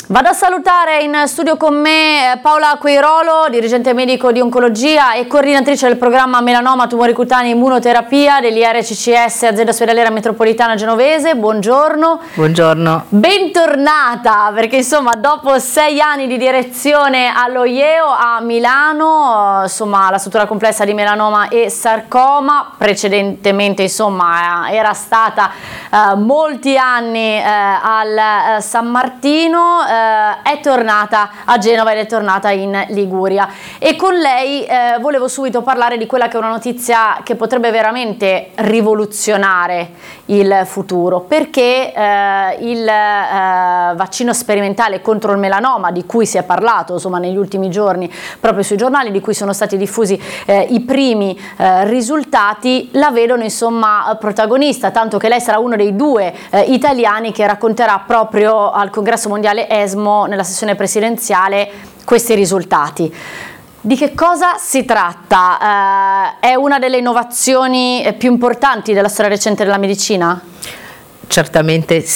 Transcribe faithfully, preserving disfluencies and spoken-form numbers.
Vado a salutare in studio con me Paola Queirolo, dirigente medico di oncologia e coordinatrice del programma Melanoma, tumori cutanei e immunoterapia dell'I R C C S, azienda ospedaliera metropolitana genovese. Buongiorno. Buongiorno. Bentornata, perché insomma dopo sei anni di direzione allo I E O a Milano, insomma la struttura complessa di melanoma e sarcoma, precedentemente insomma era stata eh, molti anni eh, al eh, San Martino, eh, è tornata a Genova ed è tornata in Liguria, e con lei eh, volevo subito parlare di quella che è una notizia che potrebbe veramente rivoluzionare il futuro, perché eh, il eh, vaccino sperimentale contro il melanoma, di cui si è parlato insomma negli ultimi giorni proprio sui giornali, di cui sono stati diffusi eh, i primi eh, risultati, la vedono insomma protagonista, tanto che lei sarà uno dei due eh, italiani che racconterà proprio al Congresso Mondiale ESMO nella sessione presidenziale questi risultati. Di che cosa si tratta? Eh, è una delle innovazioni più importanti della storia recente della medicina? Certamente